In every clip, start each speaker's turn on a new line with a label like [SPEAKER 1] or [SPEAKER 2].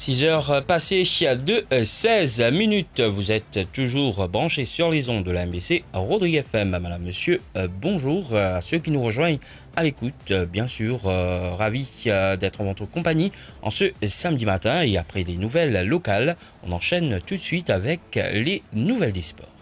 [SPEAKER 1] 6 heures passées de 16 minutes. Vous êtes toujours branchés sur les ondes de la MBC Rodrigue FM. Madame, monsieur, bonjour à ceux qui nous rejoignent à l'écoute. Bien sûr, ravi d'être en votre compagnie en ce samedi matin. Et après les nouvelles locales, on enchaîne tout de suite avec les nouvelles des sports.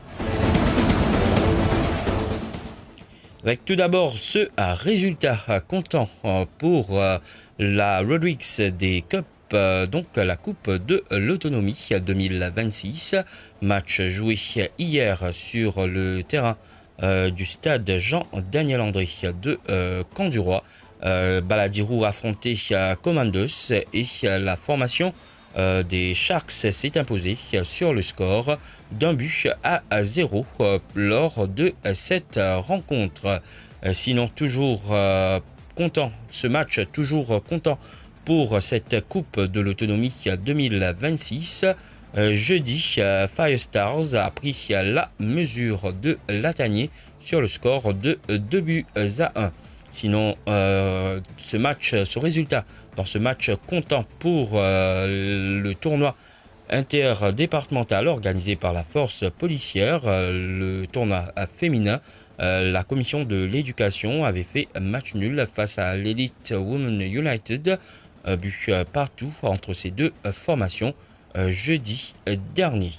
[SPEAKER 1] Avec tout d'abord ce résultat comptant pour la Rodrigues des Cup. Donc la Coupe de l'Autonomie 2026. Match joué hier sur le terrain du stade Jean-Daniel André de Canduroy. Baladirou affronté Commandos et la formation des Sharks s'est imposée sur le score d'un but à 0 lors de cette rencontre. Sinon, toujours content, ce match toujours content pour cette Coupe de l'Autonomie 2026. Jeudi, Firestars a pris la mesure de Latanier sur le score de 2 buts à 1. Sinon, ce résultat dans ce match comptant pour le tournoi interdépartemental organisé par la force policière, le tournoi féminin, la commission de l'éducation avait fait match nul face à l'Elite Women United, but partout entre ces deux formations jeudi dernier.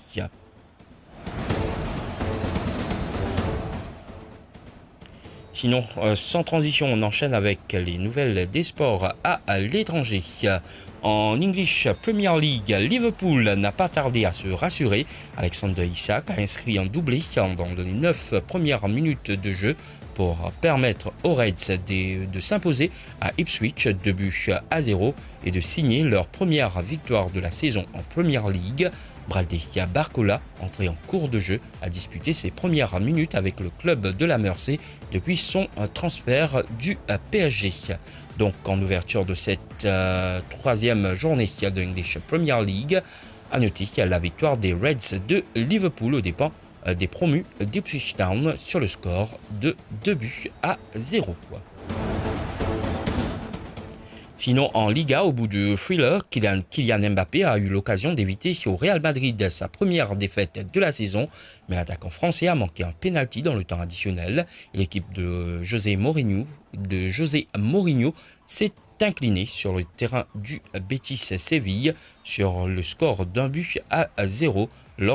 [SPEAKER 1] Sinon, sans transition, on enchaîne avec les nouvelles des sports à l'étranger. En English Premier League, Liverpool n'a pas tardé à se rassurer. Alexander Isak a inscrit un doublé dans les 9 premières minutes de jeu pour permettre aux Reds de s'imposer à Ipswich 2 buts à 0 et de signer leur première victoire de la saison en Premier League. Bradley Barcola, entré en cours de jeu, a disputé ses premières minutes avec le club de la Mersey depuis son transfert du PSG. Donc en ouverture de cette troisième journée de English Premier League, à noter la victoire des Reds de Liverpool aux dépens des promus d'Ipswich Town sur le score de 2 buts à 0. Sinon, en Liga, au bout du thriller, Kylian Mbappé a eu l'occasion d'éviter au Real Madrid sa première défaite de la saison, mais l'attaquant français a manqué un pénalty dans le temps additionnel. L'équipe de José Mourinho s'est inclinée sur le terrain du Betis Séville sur le score d'un but à 0